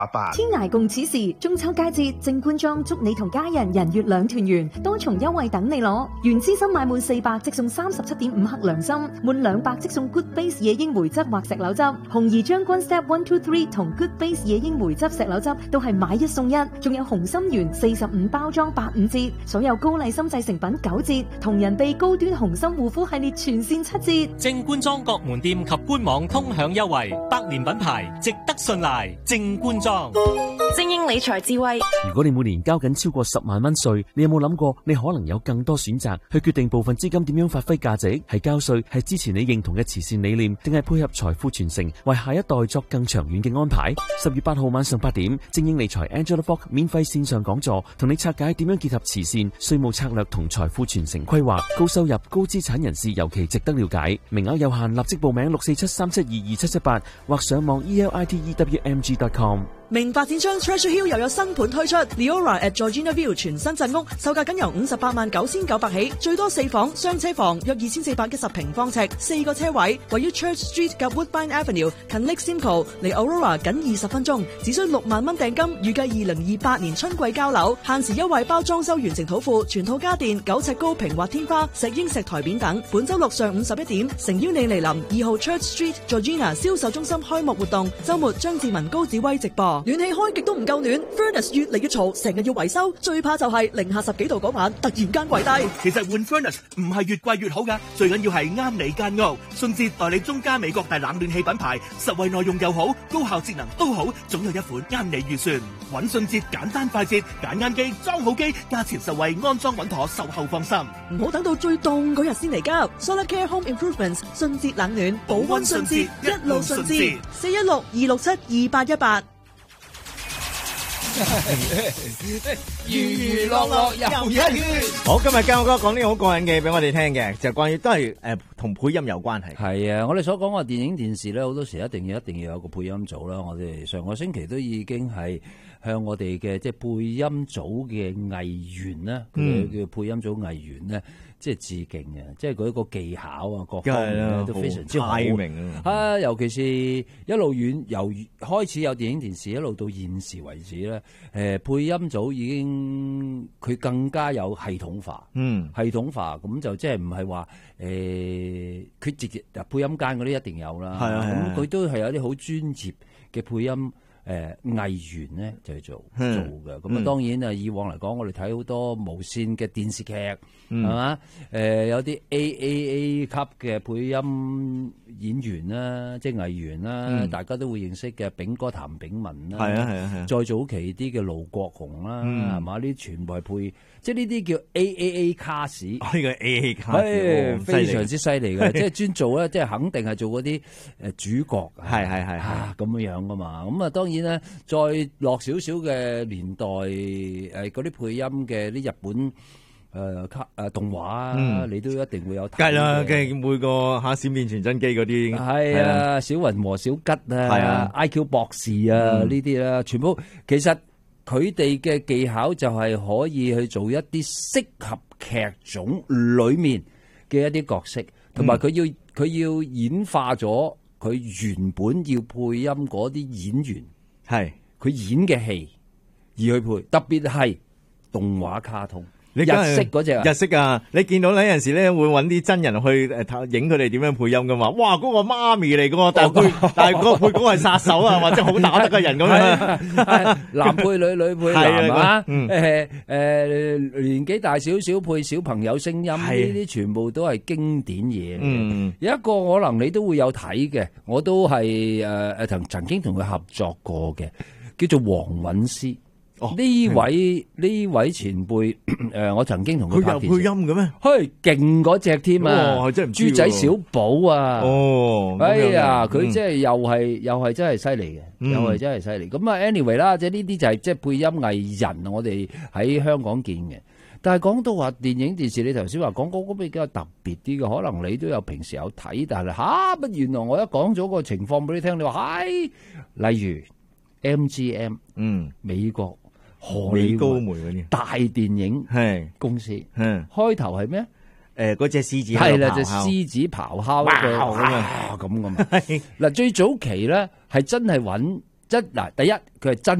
阿爸， 天涯共此時，中秋佳節，正官莊祝你同家人人月兩團圓，多重優惠等你攞。原資深買滿400即送37.5克涼心，滿200即送 Good Base 野櫻梅汁或石榴汁。紅怡將軍 Step 1、2、3同 Good Base 野櫻梅汁石榴汁都係買一送一，仲有紅心圓45包裝85折，所有高麗參製成品9折，同人哋高端紅心護膚系列全線7折。 正官莊各門店及官網通享優惠，百年品牌值得信賴。正官莊。 精英理財智慧。 如果你每年交緊超過10萬蚊稅，你有冇諗過你可能有更多選擇去決定部分資金點樣發揮價值？係交稅，係支持你認同嘅慈善理念，定係配合財富傳承，為下一代作更長遠嘅安排？10月8號晚上8點，精英理財 Angela Fox 免費線上講座，同你拆解點樣結合慈善、稅務策略同財富傳承規劃。高收入、高資產人士尤其值得了解，名額有限，立即報名647-372-2778或上網 elitewmg.com。 明發展商 Treasure Hill 又有新盤推出 Leora at Georgina View 全新鎮屋，售價僅由589900起，最多4房雙車房，約2410平方尺，4個車位，位於 Church Street 及 Woodbine Avenue， 近 Lake Simcoe， 離 Aurora 僅20分鐘，只需6萬蚊訂金，預計2028年春季交樓，限時優惠包裝修完成土庫，全套家電9尺高平滑天花、石英石台面等。本周六上午11點，誠邀你嚟臨2號 Church Street Georgina 銷售中心開幕活動，周末張志文高子威直播。暖氣開極都唔夠暖 ，Furnace 越嚟越嘈，成日要維修，最怕就係零下10幾度嗰晚突然間跪低。 其實換 Furnace 唔係越貴越好㗎，最緊要係啱你間屋。順捷代理中加美國大冷暖氣品牌，實惠耐用又好，高效節能都好，總有一款啱你預算。揾順捷簡單快捷，揀啱機裝好機，價錢實惠，安裝穩妥，售後放心。 唔好等到最凍嗰日先嚟交。Solar Care Home Improvements 順捷冷暖，保溫順捷，一路順捷。416-267-2818。 娛樂樂遊一圈。好，今日嘉哥講啲好過癮嘅俾我哋聽嘅，就關於都係同配音有關係。 係啊，我哋所講嘅電影電視咧，好多時一定要有個配音組啦。我哋上個星期都已經係向我哋嘅即係配音組嘅藝員咧，叫配音組藝員咧，即係致敬嘅，即係佢一個技巧啊，各方面都非常之好。明啊，尤其是一路由開始有電影電視，一路到現時為止咧，配音組已經佢更加有系統化。系統化咁就即係唔係話佢直接配音間嗰啲一定有啦。係啊，咁佢都係有啲好專業嘅配音。藝員咧就係做嘅，咁啊當然啊以往嚟講，我哋睇好多無線嘅電視劇係嘛，有啲 AAA 級嘅配音演員啦，即係藝員啦，大家都會認識嘅炳哥譚炳文啦，係啊，再早期啲嘅盧國雄啦，係嘛，呢啲全部係配，即係呢啲叫 AAA 卡士，呢個 AAA 卡士非常之犀利嘅，即係專做咧，即係肯定係做嗰啲主角，係咁樣噶嘛，咁啊當然咧，再落少少嘅年代，嗰啲配音嘅啲日本動畫你都一定會有睇。梗係啦，每個閃電傳真機嗰啲。係啊，小雲和小吉啊，IQ 博士啊呢啲啦，全部其實佢哋嘅技巧就係可以去做一啲適合劇種裏面嘅一啲角色，同埋佢要演化咗佢原本要配音嗰啲演員。係佢演嘅戲而去配，特別係動畫卡通，日式嗰隻日式啊！你見到呢有陣時咧會揾啲真人去影佢哋點樣配音噶嘛？哇！嗰個媽咪嚟噶，但係個配嗰個係殺手啊，或者好打得嘅人咁樣，男配女，女配男啊！年紀大少少配小朋友聲音，呢啲全部都係經典嘢。有一個可能你都會有睇嘅，我都係曾經同佢合作過嘅，叫做黃韻詩。呢位前輩，我曾經同佢拍電視。佢有配音嘅咩？嘿，勁嗰隻添啊！真係唔知。豬仔小寶啊！哎呀，佢即係又係真係犀利嘅，又係真係犀利。咁啊，anyway 啦，即係呢啲就係即係配音藝人，我哋喺香港見嘅。但係講到話電影電視，你頭先話講嗰個比較特別啲嘅，可能你都有平時有睇，但係乜原來我一講咗個情況俾你聽，你話係，例如 MGM， 美國。荷里活大電影公司，開頭係咩？嗰隻獅子係啦，隻獅子咆哮咁噶嘛。嗱，最早期咧係真係揾第一佢係真。